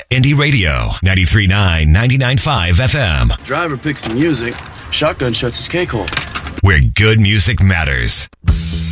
Indie Radio, 93.9, 99.5 FM. Driver picks the music. Shotgun shuts his cake hole. Where good music matters.